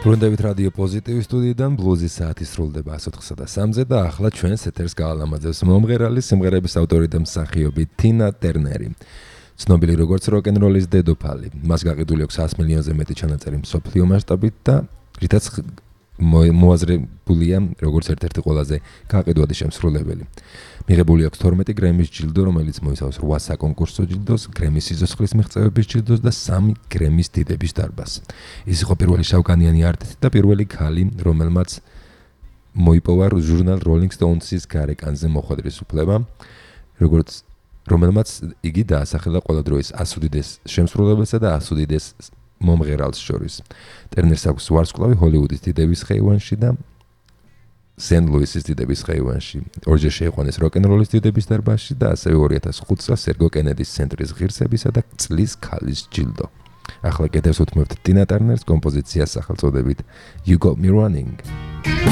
ბრუნდებით რადიო პოზიტივის სტუდიიდან ბლუზის საათი სრულდება 4:03-ზე და ახლა ჩვენს ეთერს გაალამაზებს მომღერალი სიმღერების ავტორი და მსახიობი თინა ტერნერი. ცნობილი როგორც როკ-ენ-როლის დედოფალი. მას გაყიდული აქვს 100 მილიონზე მეტი ჩანაწერი მსოფლიო მასშტაბით და რითაც მოაზრებულია როგორც ერთ-ერთი ყველაზე გაყიდვადი შემსრულებელი. მიღებული აქვს 12 გრემის ჯილდო, რომელიც მოიცავს 8 საკონკურსო ჯილდოს, გრემის სიცოცხლის მიღწევების ჯილდოს და 3 გრემის დიდების დარბაზს. ის იყო პირველი შავკანიანი არტისტი და პირველი ქალი, რომელმაც მოიპოვა ჟურნალ Rolling Stones-ის გარეკანზე მოხვედრის უფლება, რომელმაც იგი დაასახელა ყველა დროის 100 უდიდეს შემსრულებელსა და 100 უდიდეს მომღერალს შორის. ტერნერს აქვს ვარსკვლავი ჰოლივუდის დიდების ხეივანში და სენ-ლუისის დიდების ხეივანში. ორჯერ შეიყვანეს როკ-ენ-როლის დიდების დარბაზში და ასევე 2005 წელს სერგო კენედის ცენტრის ღირსებისა და წლის ქალის ჯილდო. ახლა კიდევ უთმევთ ტინა ტერნერს კომპოზიციას სახელწოდებით You Got Me Running.